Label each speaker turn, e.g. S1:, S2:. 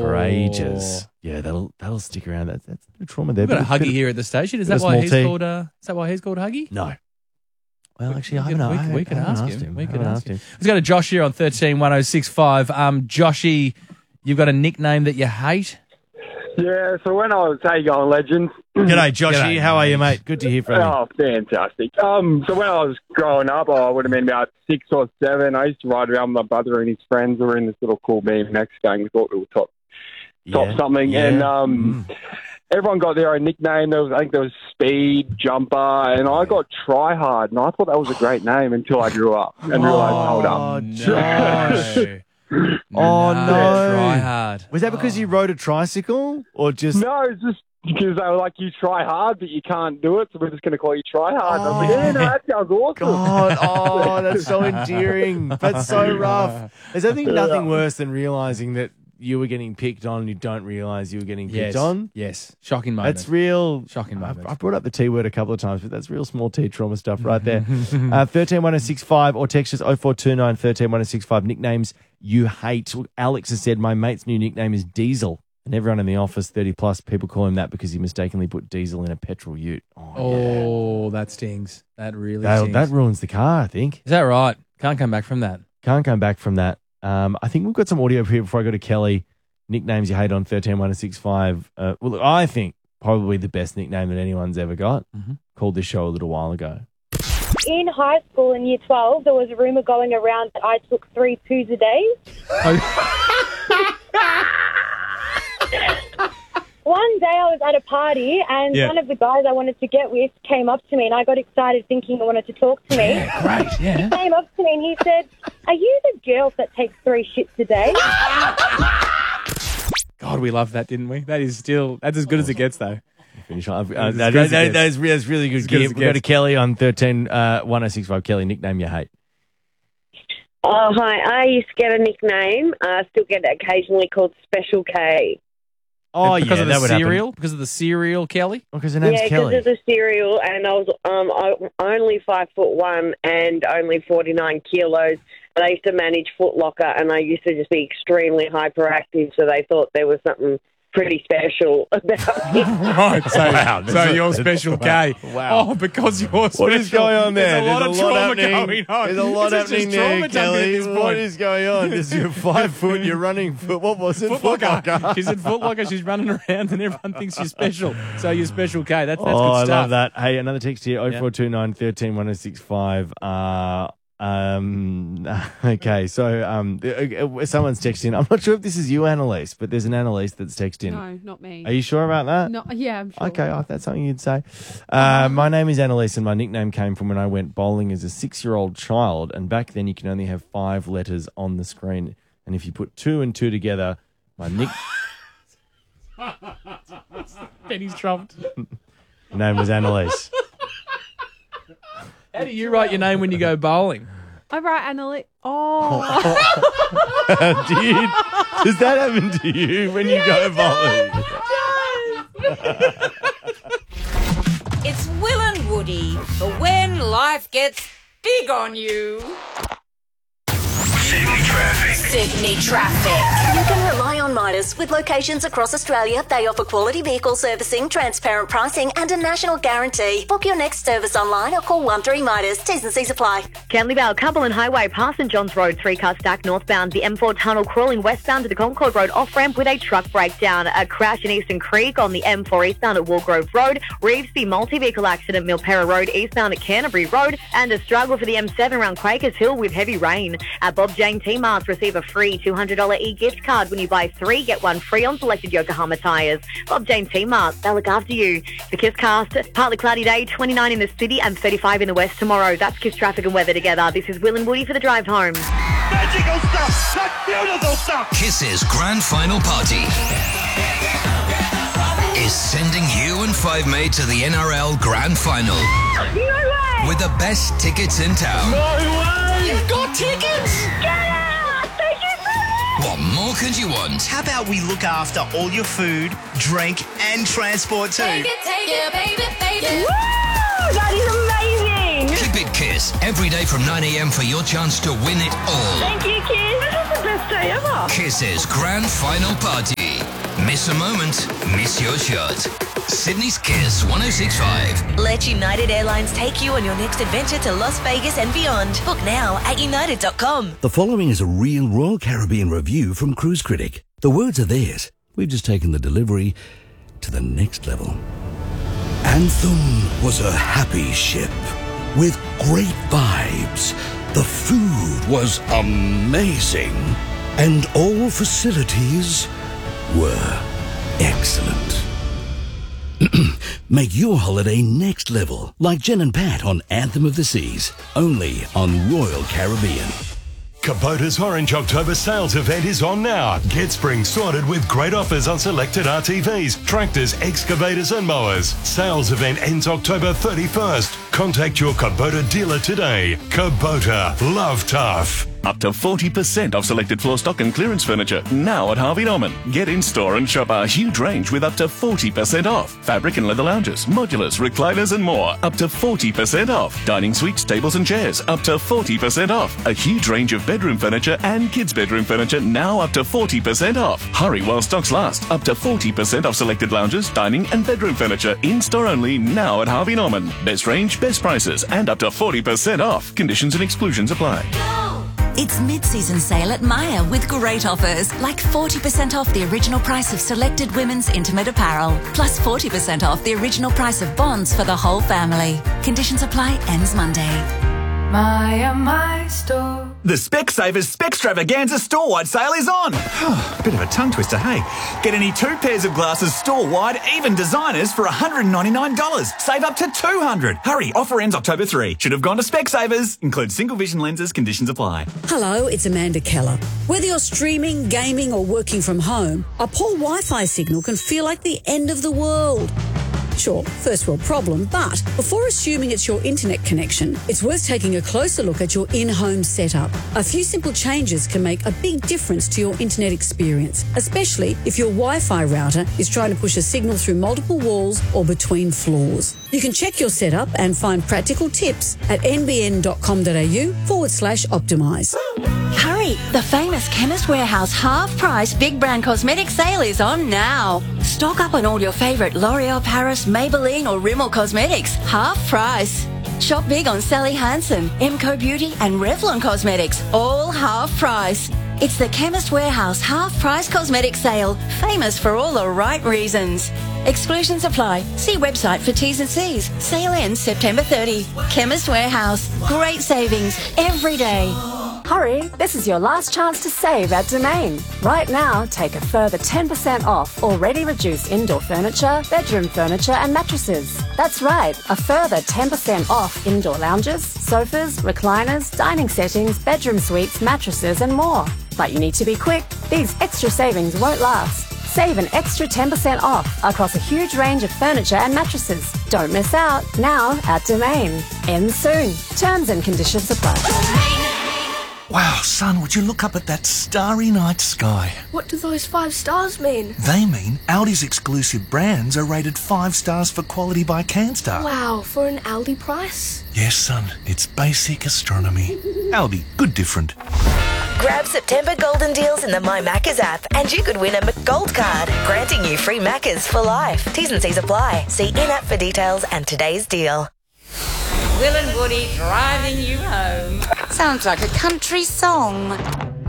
S1: for ages. Yeah, that'll stick around. That's a trauma there.
S2: We've got a Huggy here at the station. Is that why he's called? Is that why he's called Huggy?
S1: No. Well, actually,
S2: we can ask him. Let's go to Josh here on 131065. Joshy, you've got a nickname that you hate?
S3: Yeah, so when I was, how you going, legends?
S1: G'day, Joshy. How are you, mate? Good to hear from you.
S3: Oh, fantastic. So when I was growing up, I would have been about 6 or 7. I used to ride around with my brother and his friends. We were in this little cool BMX gang. We thought we were top something. Yeah. And everyone got their own nickname. I think there was Speed, Jumper, and I got Try Hard. And I thought that was a great name until I grew up and realised, hold up.
S1: Oh, Josh. Oh, no.
S2: Try Hard.
S1: Was that because you rode a tricycle or just...
S3: No, it's just because they were like, you try hard, but you can't do it, so we're just going to call you Try Hard. And I was like, yeah, no, that sounds awesome.
S1: God, that's so endearing. That's so rough. There's nothing worse than realising that you were getting picked on and you don't realise you were getting picked on.
S2: Yes. Shocking moment.
S1: That's real.
S2: Shocking moment.
S1: I brought up the T word a couple of times, but that's real small T trauma stuff right there. 131065 or text us 0429 131065. Nicknames you hate. Alex has said, my mate's new nickname is Diesel. And everyone in the office, 30 plus, people call him that because he mistakenly put diesel in a petrol ute.
S2: Oh, that stings. That really stings.
S1: That ruins the car, I think.
S2: Is that right? Can't come back from that.
S1: Can't come back from that. I think we've got some audio here before I go to Kelly. Nicknames you hate on 131065. Well, I think probably the best nickname that anyone's ever got. Called this show a little while ago.
S4: In high school in year 12, there was a rumour going around that I took 3 poos a day. One day I was at a party and one of the guys I wanted to get with came up to me and I got excited thinking he wanted to talk to me.
S2: Great, yeah.
S4: He came up to me and he said, are you the girl that takes 3 shits a day?
S2: God, we loved that, didn't we? That's as good as it gets, though.
S1: Finish on. That's really good. We'll go to Kelly on 131065. Kelly, nickname you hate.
S5: Oh, hi. I used to get a nickname. I still get it occasionally called Special K.
S1: Oh,
S2: because
S1: yeah,
S2: of
S1: that would
S2: cereal?
S1: happen.
S2: Because of the cereal, Kelly?
S1: Because her name's Kelly.
S5: Yeah, because of the cereal, and I was only 5'1" and only 49 kilos. But I used to manage Foot Locker, and I used to just be extremely hyperactive, so they thought there was something pretty special about me.
S2: Right, so you're Special K.
S1: Wow.
S2: Oh, because you're special.
S1: What is going on there?
S2: There's a lot of trauma going on.
S1: There's a lot happening there, Kelly.
S2: What
S1: What is going on? This is your 5 foot, you're running foot. What was it?
S2: Foot Locker. She's in Foot Locker. She's running around and everyone thinks she's special. So you're Special K. That's good stuff.
S1: I love that. Hey, another text here, 0429 131065. Okay, so someone's texting. I'm not sure if this is you, Annalise, but there's an Annalise that's texting.
S6: No, not me.
S1: Are you sure about that?
S6: No, yeah, I'm sure.
S1: Okay, if that's something you'd say. My name is Annalise, and my nickname came from when I went bowling as a 6-year-old child, and back then you can only have 5 letters on the screen, and if you put 2 and 2 together, my
S2: Benny's trumped.
S1: name was Annalise.
S2: How do you write your name when you go bowling?
S6: I write Annalise. Oh.
S1: Does that happen to you when you go bowling?
S7: It's Will and Woody for when life gets big on you. Sydney Traffic.
S8: You can rely on Midas. With locations across Australia, they offer quality vehicle servicing, transparent pricing and a national guarantee. Book your next service online or call 13 Midas. T's and C's apply.
S9: Canley Vale, Cumberland Highway, past St John's Road, 3-car stack northbound. The M4 tunnel crawling westbound to the Concord Road off-ramp with a truck breakdown. A crash in Eastern Creek on the M4 eastbound at Walgrove Road. Revesby multi-vehicle accident, Milpera Road eastbound at Canterbury Road. And a struggle for the M7 around Quakers Hill with heavy rain. At Bob Jane T-Mart, receive a free $200 e-gift card when you buy 3, get 1 free on selected Yokohama tyres. Bob Jane T-Mart, they'll look after you. The Kiss Cast, partly cloudy day, 29 in the city and 35 in the west tomorrow. That's Kiss traffic and weather together. This is Will and Woody for the drive home.
S10: Magical stuff! That's beautiful stuff! Kiss's grand final party is sending you and Five Mate to the NRL Grand Final.
S4: No way!
S10: With the best tickets in town.
S4: No way!
S10: You've got tickets!
S4: Get out! Thank you so much!
S10: What more could you want?
S11: How about we look after all your food, drink, and transport too?
S7: Take it, baby.
S4: Woo! That is amazing!
S10: Keep it Kiss every day from 9 a.m. for your chance to win it all.
S4: Thank you, kids. This is the best day
S5: day ever.
S10: Kiss's grand final party. Miss a moment, miss your shot. Sydney's Kiss 106.5.
S12: Let United Airlines take you on your next adventure to Las Vegas and beyond. Book now at united.com.
S13: The following is a real Royal Caribbean review from Cruise Critic. The words are theirs. We've just taken the delivery to the next level. Anthem was a happy ship with great vibes. The food was amazing. And all facilities were excellent. Make your holiday next level, like Jen and Pat on Anthem of the Seas, only on Royal Caribbean.
S14: Kubota's Orange October sales event is on now. Get spring sorted with great offers on selected RTVs, tractors, excavators and mowers. Sales event ends October 31st. Contact your Kubota dealer today. Kubota, love tough.
S15: Up to 40% off selected floor stock and clearance furniture now at Harvey Norman. Get in store and shop our huge range with up to 40% off. Fabric and leather lounges, modulars, recliners and more. Up to 40% off. Dining suites, tables and chairs. Up to 40% off. A huge range of bedroom furniture and kids' bedroom furniture now up to 40% off. Hurry while stocks last. Up to 40% off selected lounges, dining and bedroom furniture. In store only now at Harvey Norman. Best range, best prices and up to 40% off. Conditions and exclusions apply.
S16: It's mid-season sale at Myer with great offers, like 40% off the original price of selected women's intimate apparel, plus 40% off the original price of bonds for the whole family. Conditions apply, ends Monday.
S17: Myer, my store.
S18: The Specsavers Spextravaganza store-wide sale is on. Bit of a tongue twister, hey? Get any 2 pairs of glasses store-wide, even designers, for $199. Save up to $200. Hurry, offer ends October 3. Should have gone to Specsavers. Includes single vision lenses, conditions apply.
S19: Hello, it's Amanda Keller. Whether you're streaming, gaming or working from home, a poor Wi-Fi signal can feel like the end of the world. Sure, first world problem, but before assuming it's your internet connection, it's worth taking a closer look at your in-home setup. A few simple changes can make a big difference to your internet experience, especially if your Wi-Fi router is trying to push a signal through multiple walls or between floors. You can check your setup and find practical tips at nbn.com.au/optimise.
S20: Hurry! The famous Chemist Warehouse half-price big brand cosmetic sale is on now. Stock up on all your favourite L'Oreal Paris, Maybelline or Rimmel cosmetics. Half price. Shop big on Sally Hansen, Emco Beauty and Revlon Cosmetics. All half price. It's the Chemist Warehouse half-price cosmetic sale. Famous for all the right reasons. Exclusions apply. See website for T's and C's. Sale ends September 30. Chemist Warehouse. Great savings every day.
S21: Hurry, this is your last chance to save at Domain. Right now, take a further 10% off already reduced indoor furniture, bedroom furniture and mattresses. That's right, a further 10% off indoor lounges, sofas, recliners, dining settings, bedroom suites, mattresses and more. But you need to be quick. These extra savings won't last. Save an extra 10% off across a huge range of furniture and mattresses. Don't miss out. Now at Domain. Ends soon. Terms and conditions apply.
S22: Wow, son, would you look up at that starry night sky?
S23: What do those 5 stars mean?
S22: They mean Aldi's exclusive brands are rated 5 stars for quality by CanStar.
S23: Wow, for an Aldi price?
S22: Yes, son, it's basic astronomy. Aldi, good different.
S12: Grab September golden deals in the My Maccas app and you could win a McGold card, granting you free Maccas for life. T's and C's apply. See in-app for details and today's deal.
S7: Will and Woody driving you home.
S24: Sounds like a country song.